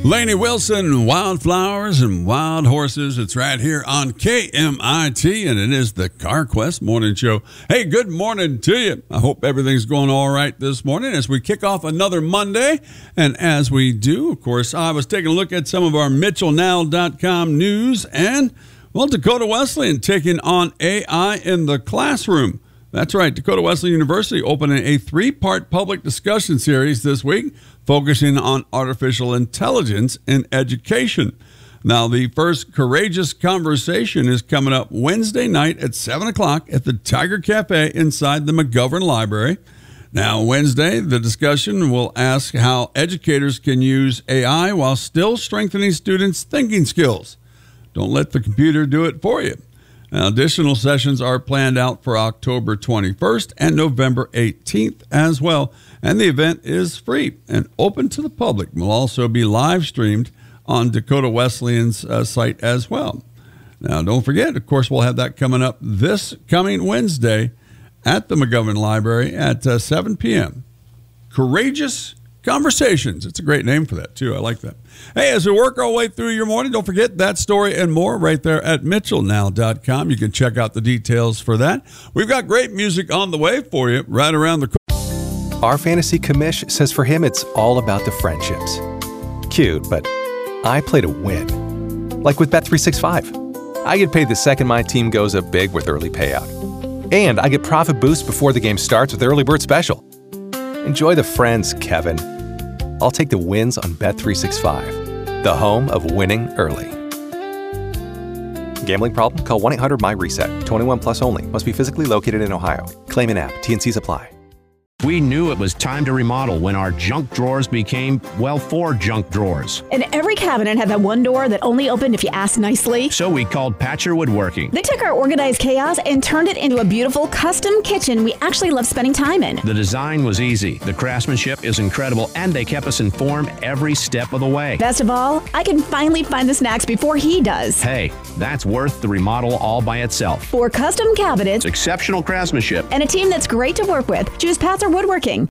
Lainey Wilson, Wildflowers and Wild Horses. It's right here on KMIT, and it is the CarQuest Morning Show. Hey, good morning to you. I hope everything's going all right this morning as we kick off another Monday. And as we do, of course, I was taking a look at some of our MitchellNow.com news, and, well, Dakota Wesleyan taking on AI in the classroom. That's right. Dakota Wesleyan University opening a 3-part public discussion series this week focusing on artificial intelligence in education. Now, the first Courageous Conversation is coming up Wednesday night at 7 o'clock at the Tiger Cafe inside the McGovern Library. Now, Wednesday, the discussion will ask how educators can use AI while still strengthening students' thinking skills. Don't let the computer do it for you. Now, additional sessions are planned out for October 21st and November 18th as well. And the event is free and open to the public. Will also be live streamed on Dakota Wesleyan's site as well. Now, don't forget, of course, we'll have that coming up this coming Wednesday at the McGovern Library at 7 p.m. Courageous Conversations. It's a great name for that, too. I like that. Hey, as we work our way through your morning, don't forget that story and more right there at MitchellNow.com. You can check out the details for that. We've got great music on the way for you right around the corner. Our fantasy commish says for him it's all about the friendships. Cute, but I play to win. Like with Bet365. I get paid the second my team goes up big with early payout. And I get profit boost before the game starts with Early Bird Special. Enjoy the friends, Kevin. I'll take the wins on Bet365, the home of winning early. Gambling problem? Call 1-800-MY-RESET. 21 plus only. Must be physically located in Ohio. Claim in app. T&Cs apply. We knew it was time to remodel when our junk drawers became, well, 4 junk drawers. And every cabinet had that one door that only opened if you asked nicely. So we called Patcher Woodworking. They took our organized chaos and turned it into a beautiful custom kitchen we actually love spending time in. The design was easy, the craftsmanship is incredible, and they kept us informed every step of the way. Best of all, I can finally find the snacks before he does. Hey, that's worth the remodel all by itself. For custom cabinets, exceptional craftsmanship, and a team that's great to work with, choose Patcher Woodworking.